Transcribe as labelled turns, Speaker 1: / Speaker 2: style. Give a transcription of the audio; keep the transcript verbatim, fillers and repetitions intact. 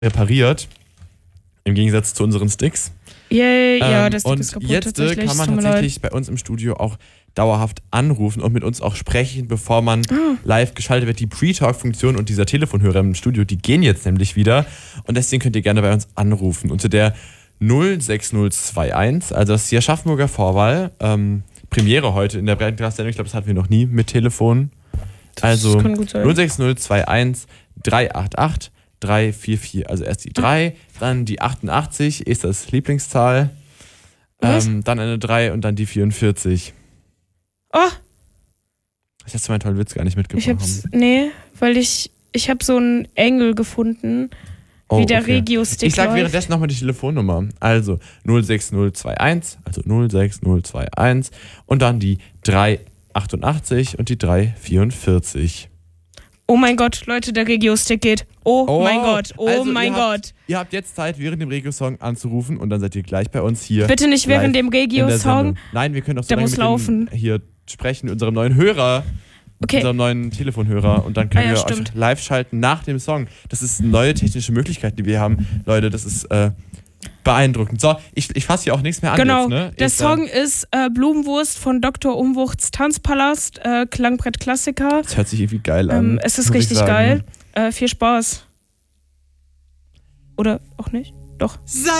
Speaker 1: repariert. Im Gegensatz zu unseren Sticks.
Speaker 2: Yay, ähm, ja, das Stick
Speaker 1: und
Speaker 2: ist kaputt.
Speaker 1: jetzt
Speaker 2: tatsächlich.
Speaker 1: kann man
Speaker 2: Tut mir
Speaker 1: tatsächlich
Speaker 2: leid.
Speaker 1: bei uns im Studio auch dauerhaft anrufen und mit uns auch sprechen, bevor man
Speaker 2: Ah.
Speaker 1: live geschaltet wird. Die Pre-Talk-Funktion und dieser Telefonhörer im Studio, die gehen jetzt nämlich wieder. Und deswegen könnt ihr gerne bei uns anrufen. Unter der null sechs null zwei eins, also das ist die Aschaffenburger Vorwahl. Ähm, Premiere heute in der Breitengrad-Sendung. Ich glaube, das hatten wir noch nie mit Telefon.
Speaker 2: Das
Speaker 1: Also
Speaker 2: kann gut sein.
Speaker 1: null sechs null zwei eins drei acht acht drei vier vier. Also erst die drei, dann die achtundachtzig, ist das Lieblingszahl. Ähm, dann eine drei und dann die vierundvierzig.
Speaker 2: Oh,
Speaker 1: Ich hätte meinen tollen Witz gar nicht mitgebracht.
Speaker 2: ich hab's, nee, weil ich, ich hab so einen Engel gefunden,
Speaker 1: Oh,
Speaker 2: wie der
Speaker 1: okay.
Speaker 2: Regio-Stick
Speaker 1: Ich sag
Speaker 2: läuft.
Speaker 1: währenddessen nochmal die Telefonnummer. Also null sechs null zwei eins, also null sechs null zwei eins und dann die drei achtundachtzig und die drei vierundvierzig.
Speaker 2: Oh mein Gott, Leute, der Regio-Stick geht. Oh,
Speaker 1: Oh,
Speaker 2: mein Gott, oh
Speaker 1: also
Speaker 2: mein
Speaker 1: ihr habt,
Speaker 2: Gott.
Speaker 1: Ihr habt jetzt Zeit, während dem Regio-Song anzurufen und dann seid ihr gleich bei uns hier.
Speaker 2: Bitte nicht während dem
Speaker 1: live in der
Speaker 2: Regio-Song.
Speaker 1: Sendung. Nein, wir können auch so
Speaker 2: Der
Speaker 1: lange
Speaker 2: muss
Speaker 1: mit
Speaker 2: laufen.
Speaker 1: dem hier sprechen, mit unserem neuen Hörer.
Speaker 2: Okay.
Speaker 1: Unserem neuen Telefonhörer. Und dann können
Speaker 2: Ah ja,
Speaker 1: wir
Speaker 2: stimmt.
Speaker 1: euch live schalten nach dem Song. Das ist eine neue technische Möglichkeit, die wir haben. Leute, das ist äh, beeindruckend. So, ich, ich fasse hier auch nichts mehr an
Speaker 2: Genau,
Speaker 1: jetzt, ne?
Speaker 2: der
Speaker 1: Ich,
Speaker 2: Song ist äh, Blumenwurst von Doktor Umwuchts Tanzpalast, äh, Klangbrett Klassiker.
Speaker 1: Das hört sich irgendwie geil an.
Speaker 2: Ähm, es ist
Speaker 1: muss ich
Speaker 2: richtig
Speaker 1: sagen.
Speaker 2: geil. Äh, viel Spaß. Oder auch nicht? Doch.
Speaker 3: Sei